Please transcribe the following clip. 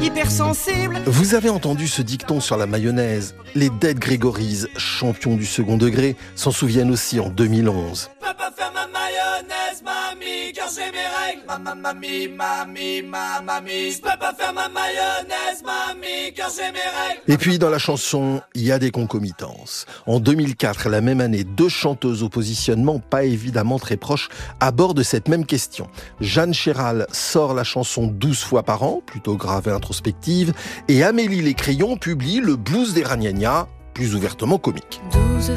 hypersensible. Vous avez entendu ce dicton sur la mayonnaise. Les Dead Gregories, champions du second degré, s'en souviennent aussi en 2011. Je peux pas faire ma mayonnaise, mamie, car j'ai mes règles. Mamie. Je peux pas faire ma mayonnaise, mamie, car j'ai mes règles. Et puis dans la chanson, il y a des concomitances. En 2004, la même année, 2 chanteuses au positionnement pas évidemment très proches abordent cette même question. Jeanne Chéral sort la chanson 12 fois par an, plutôt grave et introspective, et Amélie Les Crayons publie le blues des Ragnagnas, plus ouvertement comique.